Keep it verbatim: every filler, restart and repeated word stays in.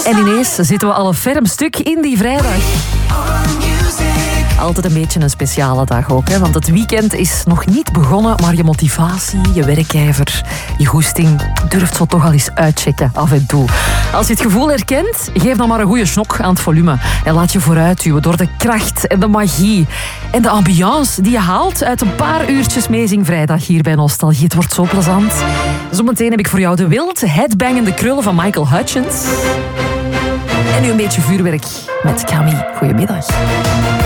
En ineens zitten we al een ferm stuk in die vrijdag. Altijd een beetje een speciale dag ook, hè? Want het weekend is nog niet begonnen, maar je motivatie, je werkijver, je goesting durft zo toch al eens uitchecken af en toe. Als je het gevoel herkent, geef dan maar een goede snok aan het volume en laat je vooruitduwen door de kracht en de magie en de ambiance die je haalt uit een paar uurtjes Amazing Vrijdag hier bij Nostalgie. Het wordt zo plezant. Zometeen heb ik voor jou de wild headbangende krullen van Michael Hutchence. En nu een beetje vuurwerk met Camille. Goedemiddag.